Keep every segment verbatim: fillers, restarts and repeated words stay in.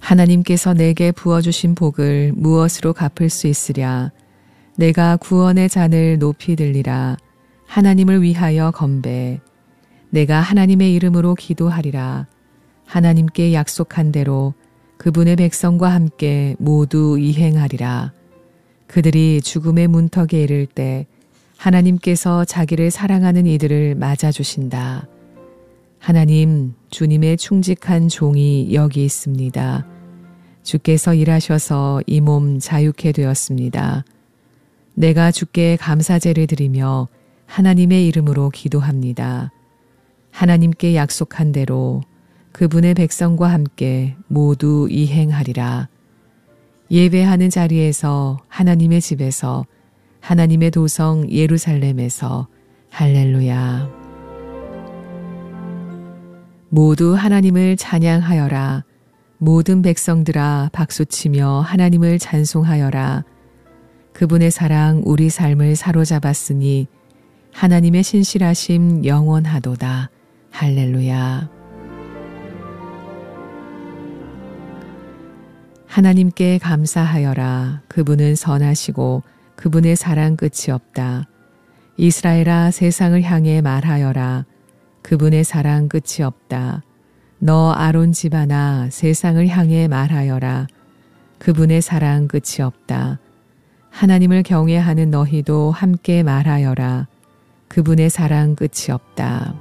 하나님께서 내게 부어주신 복을 무엇으로 갚을 수 있으랴. 내가 구원의 잔을 높이 들리라. 하나님을 위하여 건배. 내가 하나님의 이름으로 기도하리라. 하나님께 약속한 대로 그분의 백성과 함께 모두 이행하리라. 그들이 죽음의 문턱에 이를 때 하나님께서 자기를 사랑하는 이들을 맞아주신다. 하나님, 주님의 충직한 종이 여기 있습니다. 주께서 일하셔서 이 몸 자유케 되었습니다. 내가 주께 감사제를 드리며 하나님의 이름으로 기도합니다. 하나님께 약속한 대로 그분의 백성과 함께 모두 이행하리라. 예배하는 자리에서 하나님의 집에서 하나님의 도성 예루살렘에서 할렐루야. 모두 하나님을 찬양하여라. 모든 백성들아 박수치며 하나님을 찬송하여라. 그분의 사랑 우리 삶을 사로잡았으니 하나님의 신실하심 영원하도다. 할렐루야. 하나님께 감사하여라. 그분은 선하시고 그분의 사랑 끝이 없다. 이스라엘아 세상을 향해 말하여라. 그분의 사랑 끝이 없다. 너 아론 집안아 세상을 향해 말하여라. 그분의 사랑 끝이 없다. 하나님을 경외하는 너희도 함께 말하여라. 그분의 사랑 끝이 없다.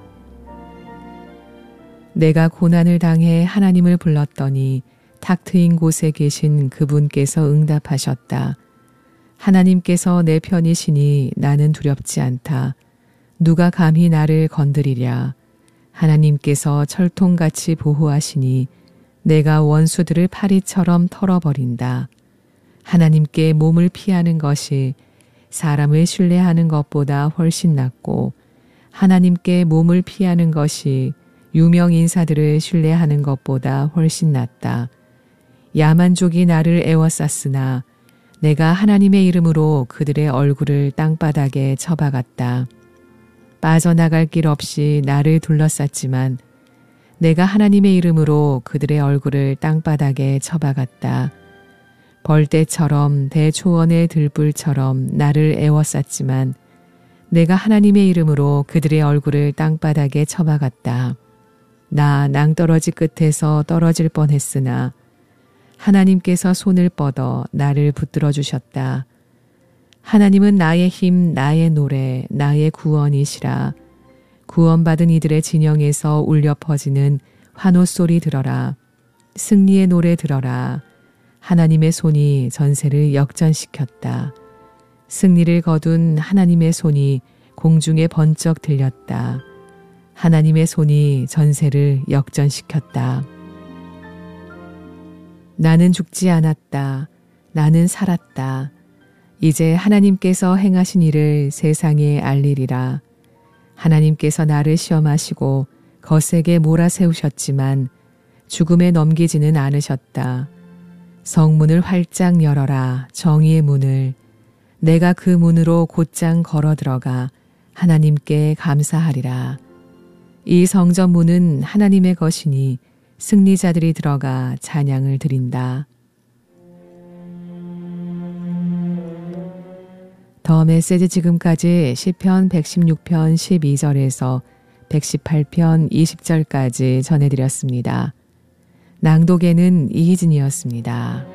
내가 고난을 당해 하나님을 불렀더니 탁 트인 곳에 계신 그분께서 응답하셨다. 하나님께서 내 편이시니 나는 두렵지 않다. 누가 감히 나를 건드리랴. 하나님께서 철통같이 보호하시니 내가 원수들을 파리처럼 털어버린다. 하나님께 몸을 피하는 것이 사람을 신뢰하는 것보다 훨씬 낫고 하나님께 몸을 피하는 것이 유명 인사들을 신뢰하는 것보다 훨씬 낫다. 야만족이 나를 애워쌌으나 내가 하나님의 이름으로 그들의 얼굴을 땅바닥에 쳐박았다. 빠져나갈 길 없이 나를 둘러쌌지만 내가 하나님의 이름으로 그들의 얼굴을 땅바닥에 쳐박았다. 벌떼처럼 대초원의 들불처럼 나를 애워쌌지만 내가 하나님의 이름으로 그들의 얼굴을 땅바닥에 쳐박았다. 나 낭떠러지 끝에서 떨어질 뻔했으나 하나님께서 손을 뻗어 나를 붙들어 주셨다. 하나님은 나의 힘, 나의 노래, 나의 구원이시라. 구원받은 이들의 진영에서 울려 퍼지는 환호 소리 들어라. 승리의 노래 들어라. 하나님의 손이 전세를 역전시켰다. 승리를 거둔 하나님의 손이 공중에 번쩍 들렸다. 하나님의 손이 전세를 역전시켰다. 나는 죽지 않았다. 나는 살았다. 이제 하나님께서 행하신 일을 세상에 알리리라. 하나님께서 나를 시험하시고 거세게 몰아세우셨지만 죽음에 넘기지는 않으셨다. 성문을 활짝 열어라. 정의의 문을. 내가 그 문으로 곧장 걸어 들어가 하나님께 감사하리라. 이 성전 문은 하나님의 것이니 승리자들이 들어가 찬양을 드린다. 더 메시지 지금까지 시편 백십육 편 십이 절에서 백십팔 편 이십 절까지 전해드렸습니다. 낭독에는 이희진이었습니다.